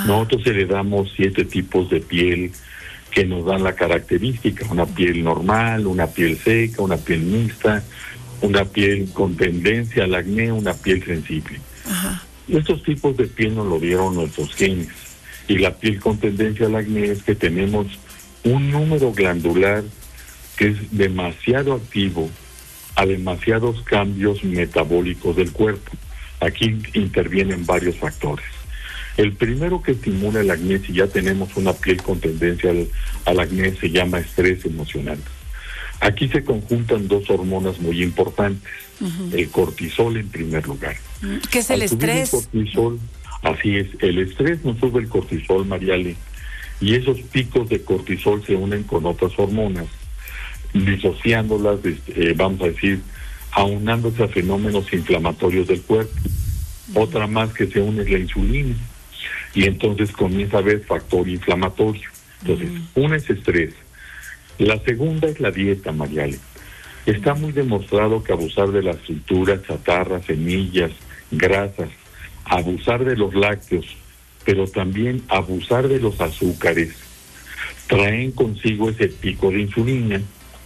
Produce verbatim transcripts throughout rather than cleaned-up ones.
Nosotros heredamos siete tipos de piel que nos dan la característica, una piel normal, una piel seca, una piel mixta, una piel con tendencia al acné, una piel sensible. Ajá. Estos tipos de piel nos lo dieron nuestros genes, y la piel con tendencia al acné es que tenemos un número glandular que es demasiado activo a demasiados cambios metabólicos del cuerpo. Aquí intervienen varios factores. El primero que estimula el acné, si ya tenemos una piel con tendencia al, al acné, se llama estrés emocional. Aquí se conjuntan dos hormonas muy importantes. Uh-huh. El cortisol en primer lugar. ¿Qué es el Al subir estrés? El cortisol, así es, el estrés nos sube el cortisol, Mariale, y esos picos de cortisol se unen con otras hormonas, disociándolas, eh, vamos a decir, aunándose a fenómenos inflamatorios del cuerpo. Uh-huh. Otra más que se une es la insulina, y entonces comienza a haber factor inflamatorio. Entonces, uh-huh. una es estrés. La segunda es la dieta, Mariale. Está muy demostrado que abusar de las frituras, chatarras, semillas, grasas, abusar de los lácteos, pero también abusar de los azúcares, traen consigo ese pico de insulina,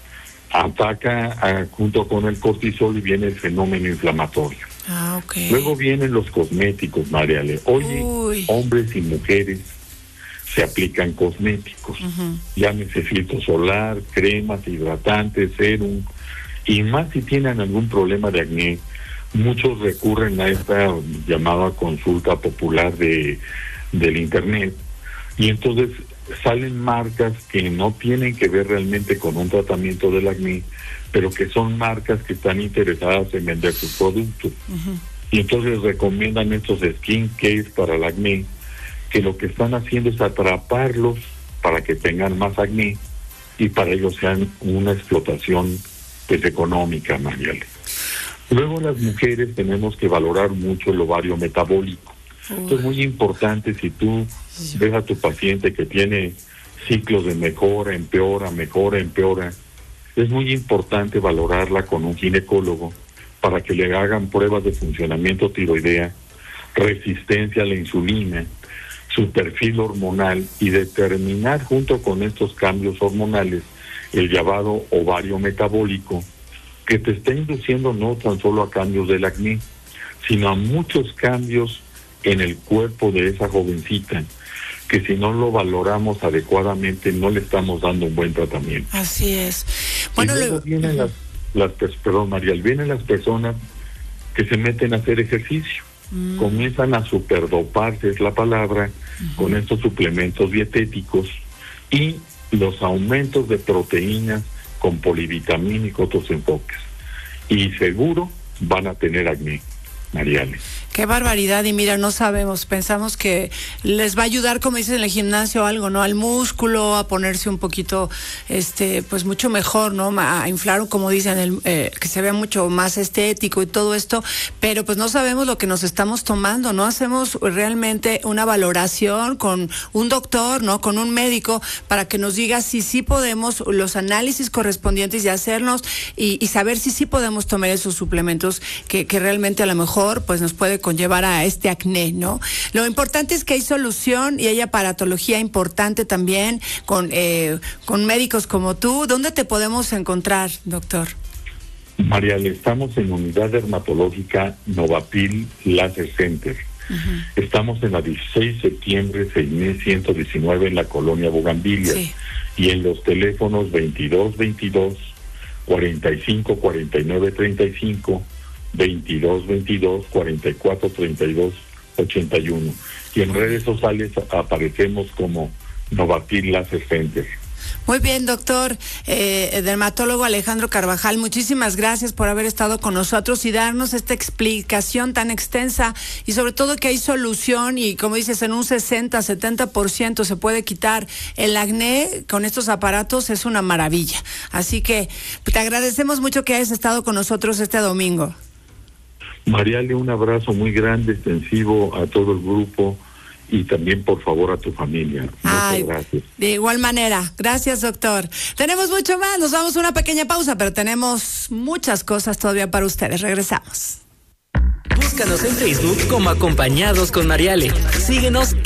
ataca a, junto con el cortisol y viene el fenómeno inflamatorio. Ah, okay. Luego vienen los cosméticos, Mariale. Oye, Uy. hombres y mujeres se aplican cosméticos, uh-huh. llámese filtro solar, cremas, hidratantes, serum, y más si tienen algún problema de acné. Muchos recurren a esta llamada consulta popular de del internet, y entonces salen marcas que no tienen que ver realmente con un tratamiento del acné, pero que son marcas que están interesadas en vender sus productos. Uh-huh. Y entonces recomiendan estos skin care para el acné, que lo que están haciendo es atraparlos para que tengan más acné, y para ellos sean una explotación pues económica, Mariale. Luego las mujeres tenemos que valorar mucho el ovario metabólico. Uy. Esto es muy importante. Si tú ves a tu paciente que tiene ciclos de mejora, empeora, mejora, empeora, es muy importante valorarla con un ginecólogo para que le hagan pruebas de funcionamiento tiroidea, resistencia a la insulina, su perfil hormonal, y determinar junto con estos cambios hormonales el llamado ovario metabólico, que te está induciendo no tan solo a cambios del acné, sino a muchos cambios en el cuerpo de esa jovencita, que si no lo valoramos adecuadamente no le estamos dando un buen tratamiento. Así es. Bueno, y luego lo... vienen las, las, perdón, Marial, vienen las personas que se meten a hacer ejercicio, mm. comienzan a superdoparse, es la palabra, uh-huh. con estos suplementos dietéticos y los aumentos de proteínas con polivitamina y otros enfoques. Y seguro van a tener acné, Mariale. Qué barbaridad, y mira, no sabemos, pensamos que les va a ayudar, como dicen en el gimnasio, algo, ¿no? Al músculo, a ponerse un poquito, este, pues mucho mejor, ¿no? A inflar, como dicen, el, eh, que se vea mucho más estético y todo esto, pero pues no sabemos lo que nos estamos tomando, no hacemos realmente una valoración con un doctor, ¿no? Con un médico, para que nos diga si sí podemos, los análisis correspondientes y hacernos, y, y saber si sí podemos tomar esos suplementos que, que realmente a lo mejor, pues nos puede conllevar a este acné, ¿no? Lo importante es que hay solución y hay aparatología importante también con eh, con médicos como tú. ¿Dónde te podemos encontrar, doctor? Mariale, estamos en Unidad Dermatológica Novapil Laser Center. Uh-huh. Estamos en la dieciséis de septiembre, seis mil ciento diecinueve, en la colonia Bugambilias. Sí. Y en los teléfonos veintidós veintidós, cuarenta y cinco cuarenta y nueve treinta y cinco, veintidós veintidós, cuarenta y cuatro treinta y dos, ochenta y uno. Y en redes sociales aparecemos como Novapil Laser Center. Muy bien, doctor, eh, dermatólogo Alejandro Carvajal, muchísimas gracias por haber estado con nosotros y darnos esta explicación tan extensa, y sobre todo que hay solución, y como dices, en un sesenta, setenta por ciento se puede quitar el acné con estos aparatos. Es una maravilla. Así que te agradecemos mucho que hayas estado con nosotros este domingo. Mariale, un abrazo muy grande, extensivo a todo el grupo, y también, por favor, a tu familia. Muchas Ay, gracias. De igual manera. Gracias, doctor. Tenemos mucho más. Nos vamos a una pequeña pausa, pero tenemos muchas cosas todavía para ustedes. Regresamos. Búscanos en Facebook como Acompañados con Mariale. Síguenos